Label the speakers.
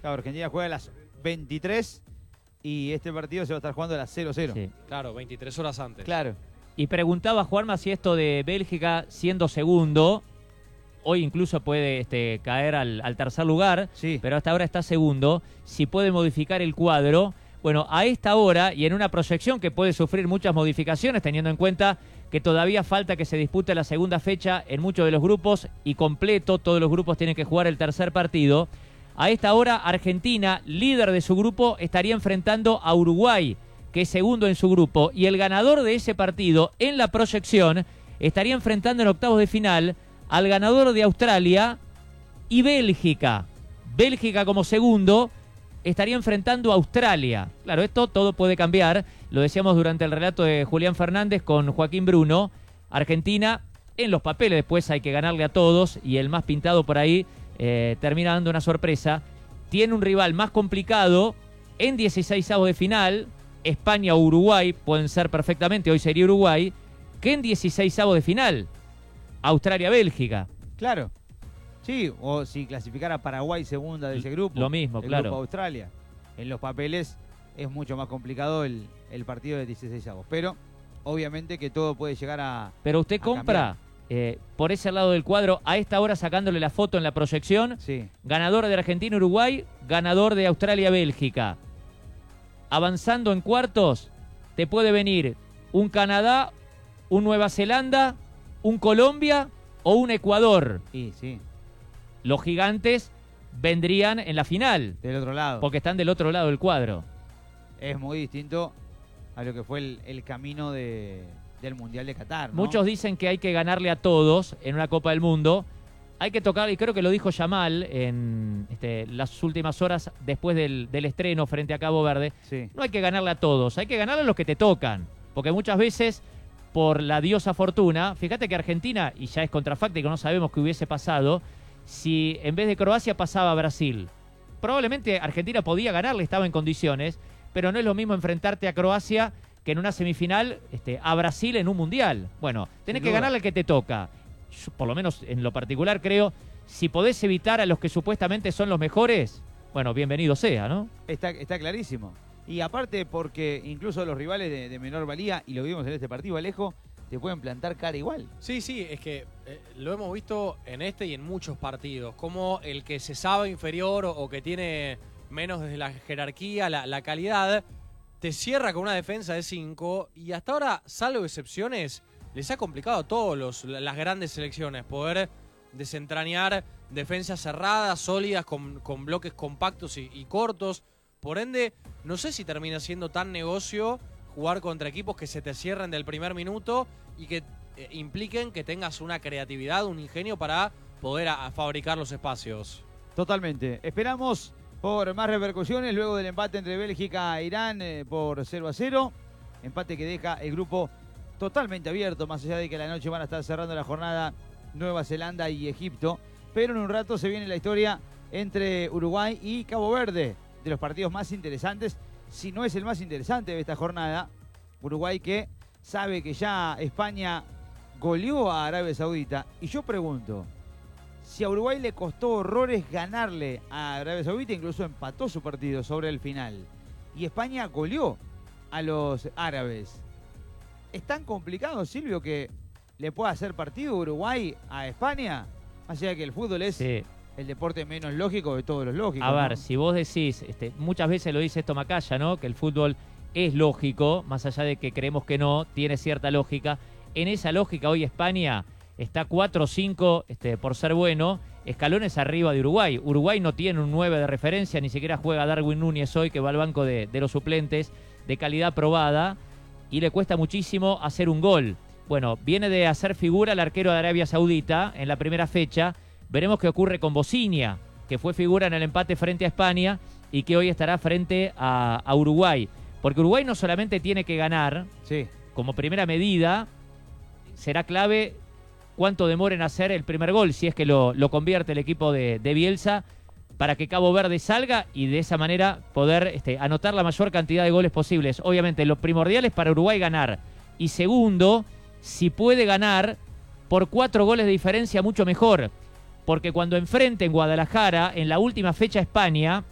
Speaker 1: Claro, Argentina juega a las 23 y este partido se va a estar jugando a las 00.
Speaker 2: Sí.
Speaker 3: Claro, 23 horas antes.
Speaker 1: Claro.
Speaker 2: Y preguntaba Juanma si esto de Bélgica siendo segundo, hoy incluso puede caer al tercer lugar,
Speaker 1: Sí.
Speaker 2: pero hasta ahora está segundo, si puede modificar el cuadro. Bueno, a esta hora y en una proyección que puede sufrir muchas modificaciones, teniendo en cuenta que todavía falta que se dispute la segunda fecha en muchos de los grupos y completo, todos los grupos tienen que jugar el tercer partido. A esta hora, Argentina, líder de su grupo, estaría enfrentando a Uruguay, que es segundo en su grupo, y el ganador de ese partido en la proyección estaría enfrentando en octavos de final al ganador de Australia y Bélgica. Bélgica como segundo estaría enfrentando a Australia. Claro, esto todo puede cambiar, lo decíamos durante el relato de Julián Fernández con Joaquín Bruno. Argentina, en los papeles después hay que ganarle a todos, y el más pintado por ahí termina dando una sorpresa. Tiene un rival más complicado en 16avos de final, España o Uruguay, pueden ser perfectamente, hoy sería Uruguay, que en 16avos de final, Australia-Bélgica.
Speaker 1: Claro. Sí, o si clasificara Paraguay segunda de ese grupo.
Speaker 2: Lo mismo,
Speaker 1: el
Speaker 2: claro.
Speaker 1: Grupo Australia. En los papeles es mucho más complicado el partido de 16avos. Pero obviamente que todo puede llegar a...
Speaker 2: Pero usted compra por ese lado del cuadro, a esta hora sacándole la foto en la proyección,
Speaker 1: Sí.
Speaker 2: ganador de Argentina-Uruguay, ganador de Australia-Bélgica. Avanzando en cuartos, te puede venir un Canadá, un Nueva Zelanda, un Colombia o un Ecuador.
Speaker 1: Y sí,
Speaker 2: Los gigantes vendrían en la final,
Speaker 1: del otro lado.
Speaker 2: porque están del otro lado del cuadro.
Speaker 1: Es muy distinto a lo que fue el camino del Mundial de Qatar, ¿no?
Speaker 2: Muchos dicen que hay que ganarle a todos en una Copa del Mundo. Hay que tocar, y creo que lo dijo Yamal en las últimas horas después del estreno frente a Cabo Verde.
Speaker 1: Sí.
Speaker 2: No hay que ganarle a todos, hay que ganarle a los que te tocan. Porque muchas veces, por la diosa fortuna, fíjate que Argentina, y ya es contrafáctico, no sabemos qué hubiese pasado, si en vez de Croacia pasaba a Brasil. Probablemente Argentina podía ganarle, estaba en condiciones, pero no es lo mismo enfrentarte a Croacia que en una semifinal a Brasil en un mundial. Bueno, tenés
Speaker 1: Sin
Speaker 2: que
Speaker 1: duda.
Speaker 2: ganarle al que te toca. Yo, por lo menos en lo particular, creo, si podés evitar a los que supuestamente son los mejores, bueno, bienvenido sea, ¿no?
Speaker 1: Está clarísimo. Y aparte porque incluso los rivales de menor valía, y lo vimos en este partido, Alejo, te pueden plantar cara igual.
Speaker 3: Sí, es que lo hemos visto en este y en muchos partidos, como el que se sabe inferior o que tiene menos desde la jerarquía, la calidad, te cierra con una defensa de 5 y hasta ahora, salvo excepciones, les ha complicado a todos las grandes selecciones poder desentrañar defensas cerradas, sólidas, con bloques compactos y cortos. Por ende, no sé si termina siendo tan negocio jugar contra equipos que se te cierren del primer minuto y que impliquen que tengas una creatividad, un ingenio para poder fabricar los espacios.
Speaker 1: Totalmente. Esperamos por más repercusiones luego del empate entre Bélgica e Irán por 0-0. Empate que deja el grupo totalmente abierto, más allá de que a la noche van a estar cerrando la jornada Nueva Zelanda y Egipto. Pero en un rato se viene la historia entre Uruguay y Cabo Verde, de los partidos más interesantes, si no es el más interesante de esta jornada. Uruguay que sabe que ya España goleó a Arabia Saudita. Y yo pregunto, si a Uruguay le costó horrores ganarle a Arabia Saudita, incluso empató su partido sobre el final, y España goleó a los árabes, ¿es tan complicado, Silvio, que le pueda hacer partido Uruguay a España? Más allá de que el fútbol es el deporte menos lógico de todos los lógicos.
Speaker 2: A ver,
Speaker 1: ¿no?
Speaker 2: si vos decís, muchas veces lo dice esto Macaya, ¿no? Que el fútbol es lógico, más allá de que creemos que no, tiene cierta lógica. En esa lógica hoy España está 4-5 por ser bueno, escalones arriba de Uruguay. Uruguay no tiene un 9 de referencia, ni siquiera juega Darwin Núñez hoy, que va al banco de los suplentes, de calidad probada, y le cuesta muchísimo hacer un gol. Bueno, viene de hacer figura el arquero de Arabia Saudita en la primera fecha. Veremos qué ocurre con Bocinia, que fue figura en el empate frente a España y que hoy estará frente a Uruguay. Porque Uruguay no solamente tiene que ganar,
Speaker 1: Sí.
Speaker 2: como primera medida, será clave cuánto demora en hacer el primer gol, si es que lo convierte el equipo de Bielsa, para que Cabo Verde salga y de esa manera poder anotar la mayor cantidad de goles posibles. Obviamente, lo primordial es para Uruguay ganar. Y segundo, si puede ganar por 4 goles de diferencia, mucho mejor. Porque cuando enfrente en Guadalajara, en la última fecha España,